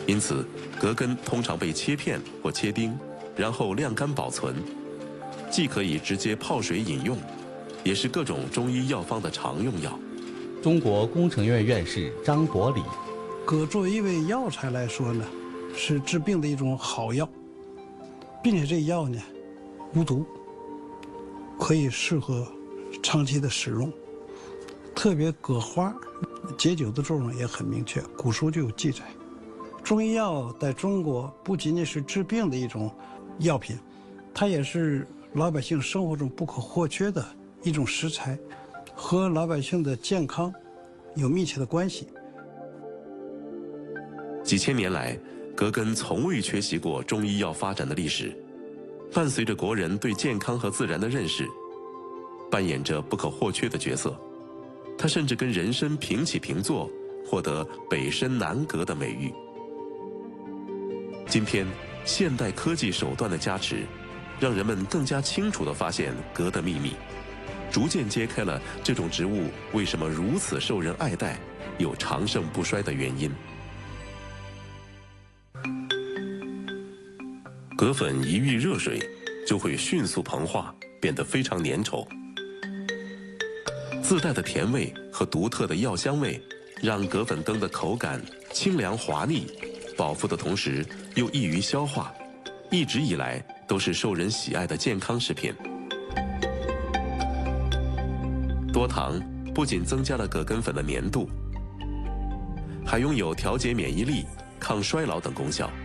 因此葛根通常被切片或切丁，然后晾干保存，既可以直接泡水饮用，也是各种中医药方的常用药。 中国工程院院士张伯礼， 葛作为一味药材来说呢，是治病的一种好药，并且这药呢无毒，可以适合长期的使用。特别葛花解酒的作用也很明确，古书就有记载。中医药在中国不仅仅是治病的一种药品，它也是老百姓生活中不可或缺的一种食材，和老百姓的健康有密切的关系。 几千年来，葛根从未缺席过中医药发展的历史，伴随着国人对健康和自然的认识，扮演着不可或缺的角色。它甚至跟人参平起平坐，获得北参南葛的美誉。今天，现代科技手段的加持，让人们更加清楚地发现葛的秘密，逐渐揭开了这种植物为什么如此受人爱戴，又长盛不衰的原因。葛粉一遇热水，就会迅速膨化，变得非常粘稠。自带的甜味和独特的药香味，让葛粉羹的口感清凉滑腻，饱腹的同时又易于消化，一直以来都是受人喜爱的健康食品。多糖不仅增加了葛根粉的粘度，还拥有调节免疫力、抗衰老等功效。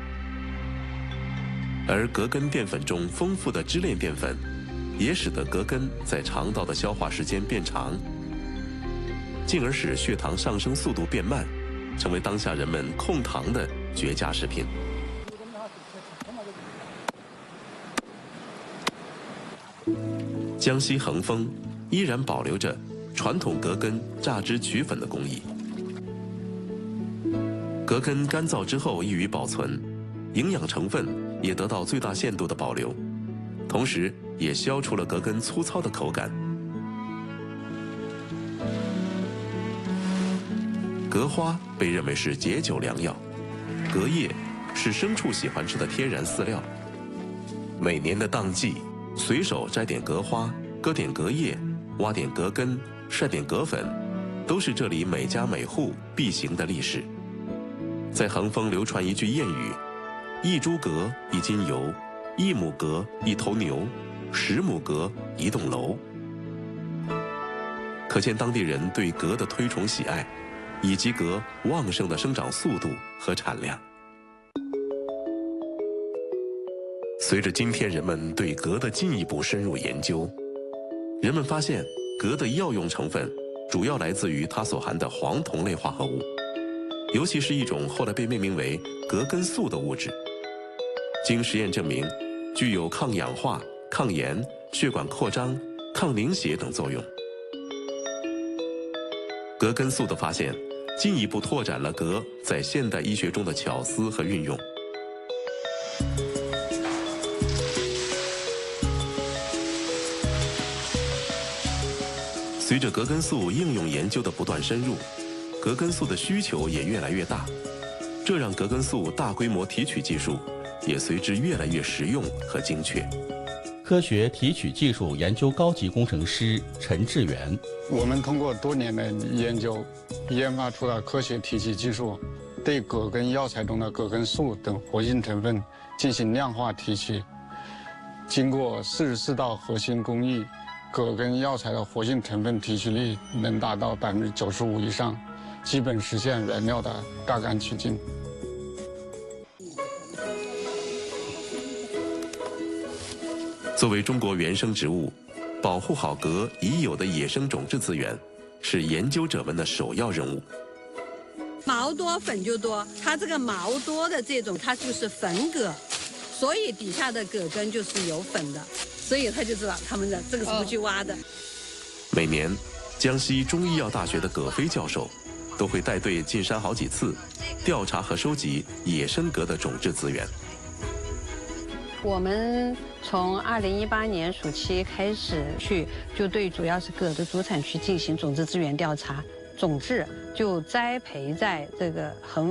而葛根淀粉中丰富的支链淀粉，也使得葛根在肠道的消化时间变长，进而使血糖上升速度变慢，成为当下人们控糖的绝佳食品。江西恒丰依然保留着传统葛根榨汁取粉的工艺。葛根干燥之后易于保存，营养成分也得到最大限度的保留，同时也消除了葛根粗糙的口感。葛花被认为是解酒良药，葛叶是牲畜喜欢吃的天然饲料。每年的当季，随手摘点葛花，割点葛叶，挖点葛根，晒点葛粉，都是这里每家每户必行的例事。在恒丰流传一句谚语：一株葛一斤油，一亩葛一头牛，10亩葛一栋楼。可见当地人对葛的推崇喜爱，以及葛旺盛的生长速度和产量。随着今天人们对葛的进一步深入研究，人们发现葛的药用成分主要来自于它所含的黄酮类化合物，尤其是一种后来被命名为葛根素的物质。经实验证明，具有抗氧化、抗炎、血管扩张、抗凝血等作用。葛根素的发现，进一步拓展了葛在现代医学中的巧思和运用。随着葛根素应用研究的不断深入，葛根素的需求也越来越大，这让葛根素大规模提取技术也随之越来越实用和精确。 科学提取技术研究高级工程师陈志远， 我们通过多年的研究，研发出了科学提取技术，对葛根药材中的葛根素等活性成分进行量化提取。经过44道核心工艺，葛根药材的活性成分提取率能达到95%以上，基本实现原料的大干取净。 作为中国原生植物，保护好葛已有的野生种质资源，是研究者们的首要任务。 毛多粉就多，它这个毛多的这种，它就是粉葛，所以底下的葛根就是有粉的，所以他就知道他们的这个是不去挖的。 每年，江西中医药大学的葛飞教授都会带队进山好几次，调查和收集野生葛的种质资源。 我们从2018年暑期开始去，就对主要是葛的主产区进行种质资源调查，种质就栽培在这个恒